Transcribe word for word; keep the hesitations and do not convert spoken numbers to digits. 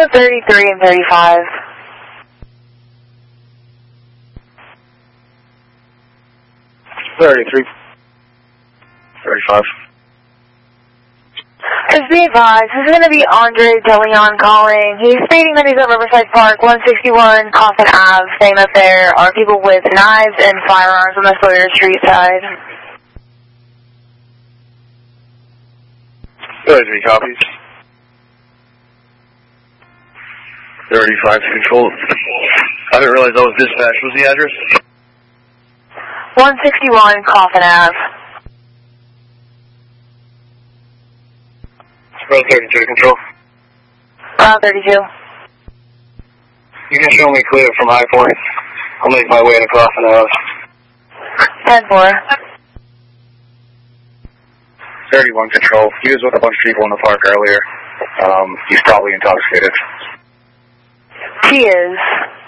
with thirty-three and thirty-five. thirty-three. thirty-five. Just be advised, this is going to be Andre DeLeon calling. He's stating that he's at Riverside Park, one sixty-one Coffin Avenue, saying that there are people with knives and firearms on the Sawyer Street side. thirty-three copies. thirty-five to control. I didn't realize that was dispatch. What's the address? one sixty-one Coffin Avenue. Route thirty-two, control. Route thirty-two. You can show me clear from High Point. I'll make my way to Coffin Avenue. ten four. thirty-one, control. He was with a bunch of people in the park earlier. Um, he's probably intoxicated. He is.